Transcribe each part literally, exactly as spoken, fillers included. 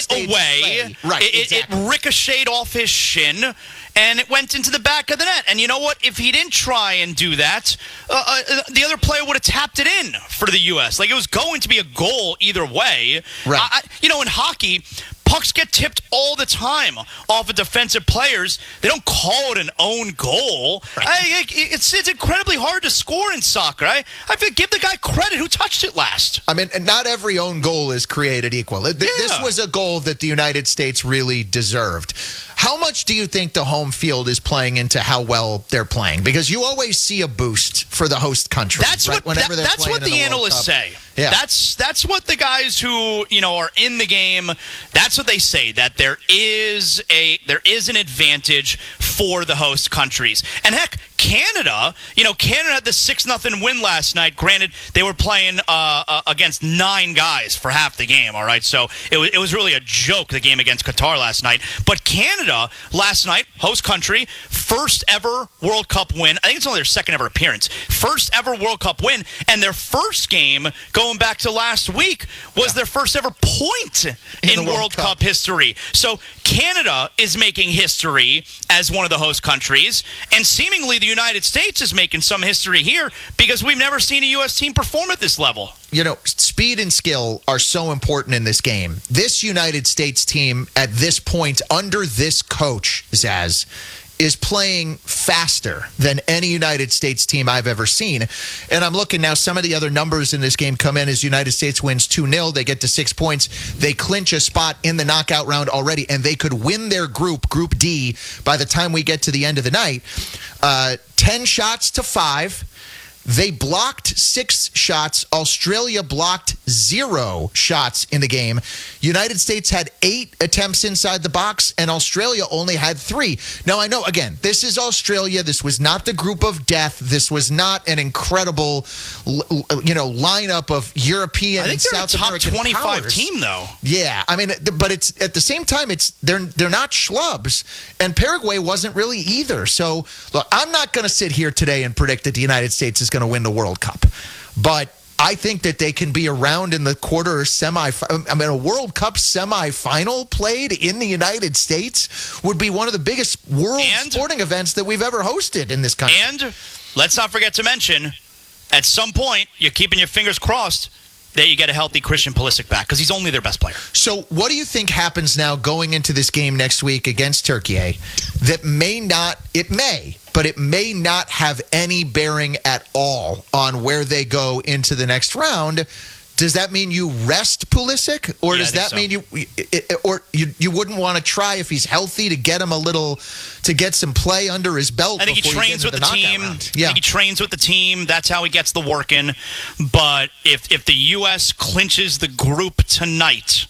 went away. Right, it, exactly. it ricocheted off his shin, and it went into the back of the net. And you know what? If he didn't try and do that, uh, uh, the other player would have tapped it in for the U S Like, it was going to be a goal either way. Right. I, you know, in hockey, pucks get tipped all the time off of defensive players. They don't call it an own goal. Right. I, it's it's incredibly hard to score in soccer. I, I feel give the guy credit who touched it last. I mean, not every own goal is created equal. Th- Yeah. This was a goal that the United States really deserved. How much do you think the home field is playing into how well they're playing? Because you always see a boost for the host country. That's right? what Whenever that, they're that's playing what in the World analysts Cup. say. Yeah. That's that's what the guys who, you know, are in the game, that's what they say, that there is a there is an advantage for the host countries. And heck, Canada, you know, Canada had the six nothing win last night. Granted, they were playing uh, uh, against nine guys for half the game, all right? So it was, it was really a joke, the game against Qatar last night. But Canada, last night, host country, first ever World Cup win. I think it's only their second ever appearance. First ever World Cup win. And their first game, going back to last week, was Yeah. their first ever point in, In the World, World Cup. Cup history. So Canada is making history as one of the host countries, and seemingly the United States is making some history here because we've never seen a U S team perform at this level. You know, speed and skill are so important in this game. This United States team at this point, under this coach, Zaz, is playing faster than any United States team I've ever seen. And I'm looking now, some of the other numbers in this game come in as United States wins two nil. They get to six points. They clinch a spot in the knockout round already, and they could win their group, Group D, by the time we get to the end of the night. Uh, ten shots to five. They blocked six shots. Australia blocked zero shots in the game. United States had eight attempts inside the box, and Australia only had three. Now, I know, again, this is Australia. This was not the group of death. This was not an incredible, you know, lineup of European I think and they're South a top American twenty-five powers. team, though. Yeah, I mean, but it's at the same time, it's they're they're not schlubs, and Paraguay wasn't really either. So, look, I'm not going to sit here today and predict that the United States is going to win the World Cup, but I think that they can be around in the quarter or semi. I mean, a World Cup semifinal played in the United States would be one of the biggest world And- sporting events that we've ever hosted in this country. And let's not forget to mention, at some point, you're keeping your fingers crossed that you get a healthy Christian Pulisic back because he's only their best player. So what do you think happens now going into this game next week against Turkey that may not, it may, but it may not have any bearing at all on where they go into the next round? Does that mean you rest Pulisic, or Yeah, does I think that so. mean you, it, it- or you you wouldn't want to try if he's healthy to get him a little, to get some play under his belt? I think he before you trains get with into the, knockout team. round? I Yeah, think he trains with the team. That's how he gets the work in. But if if the U S clinches the group tonight,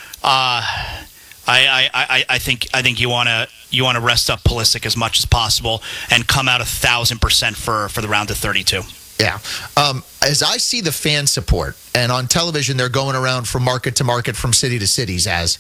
uh, I, I, I, I think I think you want to you want to rest up Pulisic as much as possible and come out a thousand percent for for the round of thirty-two. Yeah. Um, as I see the fan support, and on television they're going around from market to market, from city to cities, as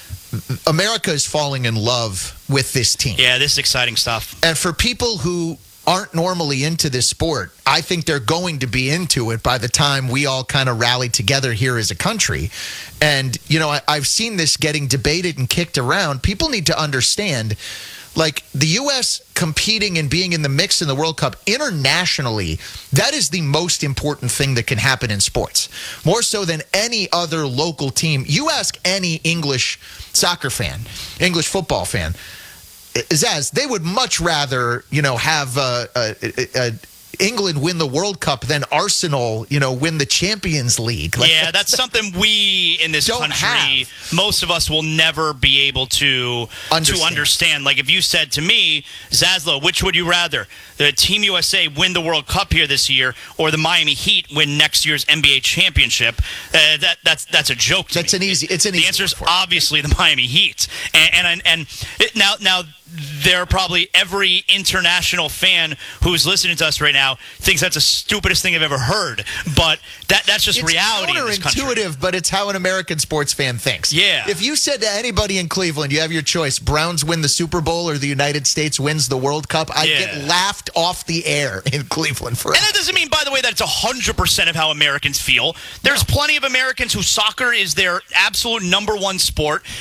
America is falling in love with this team. Yeah, this is exciting stuff. And for people who aren't normally into this sport, I think they're going to be into it by the time we all kind of rally together here as a country. And, you know, I, I've seen this getting debated and kicked around. People need to understand, like, the U S competing and being in the mix in the World Cup internationally, that is the most important thing that can happen in sports. More so than any other local team. You ask any English soccer fan, English football fan, Zaz, they would much rather, you know, have uh, uh, uh, England win the World Cup than Arsenal, you know, win the Champions League. Like, Yeah, that's something we in this Don't country, have. most of us will never be able to Understand. to understand. Like if you said to me, Zaslow, which would you rather? The Team U S A win the World Cup here this year, or the Miami Heat win next year's N B A championship? Uh, that that's that's a joke. To That's me. an easy- it's an the easy answer is one for it. obviously the Miami Heat, and and and it, now now. There are probably every international fan who's listening to us right now thinks that's the stupidest thing I've ever heard. But that that's just it's reality in this country. counterintuitive, but it's how an American sports fan thinks. Yeah. If you said to anybody in Cleveland, you have your choice, Browns win the Super Bowl or the United States wins the World Cup, I'd Yeah. get laughed off the air in Cleveland for And that doesn't mean, by the way, that it's one hundred percent of how Americans feel. There's plenty of Americans who soccer is their absolute number one sport,